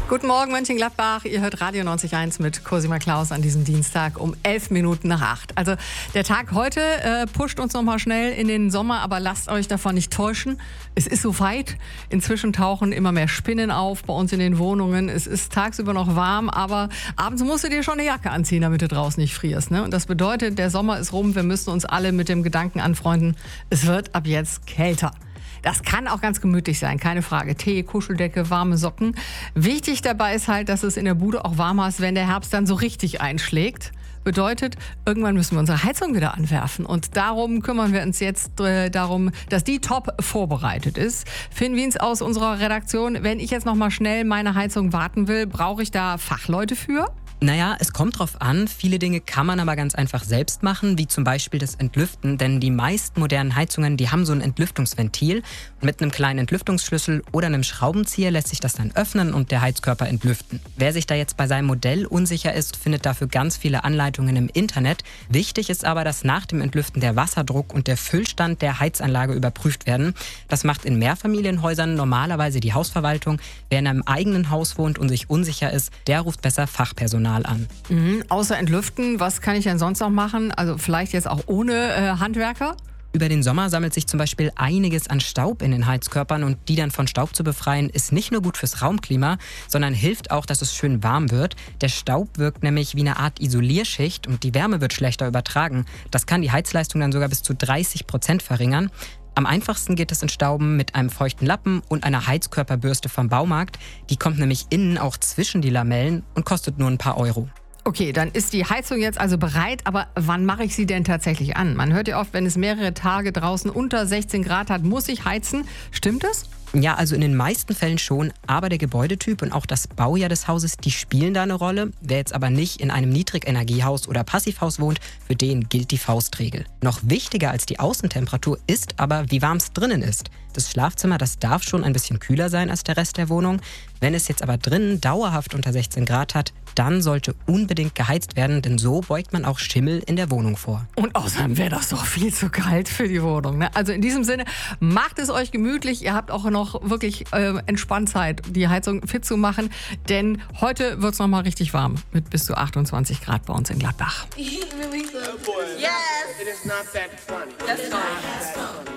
Guten Morgen Mönchengladbach, ihr hört Radio 90.1 mit Cosima Klaus an diesem Dienstag um 11 Minuten nach 8. Also der Tag heute pusht uns nochmal schnell in den Sommer, aber lasst euch davon nicht täuschen. Es ist so weit. Inzwischen tauchen immer mehr Spinnen auf bei uns in den Wohnungen. Es ist tagsüber noch warm, aber abends musst du dir schon eine Jacke anziehen, damit du draußen nicht frierst. Ne? Und das bedeutet, der Sommer ist rum, wir müssen uns alle mit dem Gedanken anfreunden, es wird ab jetzt kälter. Das kann auch ganz gemütlich sein, keine Frage. Tee, Kuscheldecke, warme Socken. Wichtig dabei ist halt, dass es in der Bude auch warm ist, wenn der Herbst dann so richtig einschlägt. Bedeutet, irgendwann müssen wir unsere Heizung wieder anwerfen. Und darum kümmern wir uns jetzt darum, dass die top vorbereitet ist. Finn Wiens aus unserer Redaktion, wenn ich jetzt noch mal schnell meine Heizung warten will, brauche ich da Fachleute für? Naja, es kommt drauf an. Viele Dinge kann man aber ganz einfach selbst machen, wie zum Beispiel das Entlüften. Denn die meisten modernen Heizungen, die haben so ein Entlüftungsventil. Und mit einem kleinen Entlüftungsschlüssel oder einem Schraubenzieher lässt sich das dann öffnen und der Heizkörper entlüften. Wer sich da jetzt bei seinem Modell unsicher ist, findet dafür ganz viele Anleitungen im Internet. Wichtig ist aber, dass nach dem Entlüften der Wasserdruck und der Füllstand der Heizanlage überprüft werden. Das macht in Mehrfamilienhäusern normalerweise die Hausverwaltung. Wer in einem eigenen Haus wohnt und sich unsicher ist, der ruft besser Fachpersonal an. Außer entlüften, was kann ich denn sonst noch machen? Also vielleicht jetzt auch ohne Handwerker? Über den Sommer sammelt sich zum Beispiel einiges an Staub in den Heizkörpern und die dann von Staub zu befreien, ist nicht nur gut fürs Raumklima, sondern hilft auch, dass es schön warm wird. Der Staub wirkt nämlich wie eine Art Isolierschicht und die Wärme wird schlechter übertragen. Das kann die Heizleistung dann sogar bis zu 30% verringern. Am einfachsten geht es Entstauben mit einem feuchten Lappen und einer Heizkörperbürste vom Baumarkt. Die kommt nämlich innen auch zwischen die Lamellen und kostet nur ein paar Euro. Okay, dann ist die Heizung jetzt also bereit, aber wann mache ich sie denn tatsächlich an? Man hört ja oft, wenn es mehrere Tage draußen unter 16 Grad hat, muss ich heizen. Stimmt das? Ja, also in den meisten Fällen schon, aber der Gebäudetyp und auch das Baujahr des Hauses, die spielen da eine Rolle. Wer jetzt aber nicht in einem Niedrigenergiehaus oder Passivhaus wohnt, für den gilt die Faustregel. Noch wichtiger als die Außentemperatur ist aber, wie warm es drinnen ist. Das Schlafzimmer, das darf schon ein bisschen kühler sein als der Rest der Wohnung. Wenn es jetzt aber drinnen dauerhaft unter 16 Grad hat, dann sollte unbedingt geheizt werden, denn so beugt man auch Schimmel in der Wohnung vor. Und außerdem wäre das doch viel zu kalt für die Wohnung. Ne? Also in diesem Sinne, macht es euch gemütlich. Ihr habt auch noch wirklich entspannt Zeit, die Heizung fit zu machen. Denn heute wird es nochmal richtig warm mit bis zu 28 Grad bei uns in Gladbach. Yes! It is not that funny. That's funny.